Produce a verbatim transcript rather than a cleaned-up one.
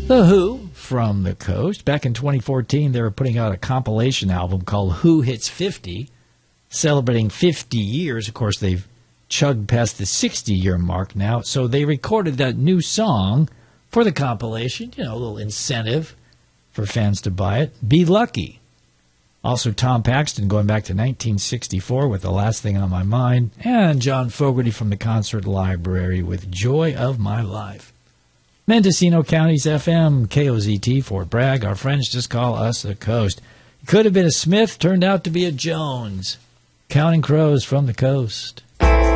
The Who from the Coast. Back in twenty fourteen, they were putting out a compilation album called Who Hits fifty, celebrating fifty years. Of course, they've chugged past the sixty-year mark now, so they recorded that new song for the compilation, you know, a little incentive for fans to buy it. Be Lucky. Also, Tom Paxton going back to nineteen sixty-four with The Last Thing on My Mind, and John Fogerty from the Concert Library with Joy of My Life. Mendocino County's F M, K O Z T, Fort Bragg. Our friends just call us the Coast. It could have been a Smith, turned out to be a Jones. Counting Crows from the Coast.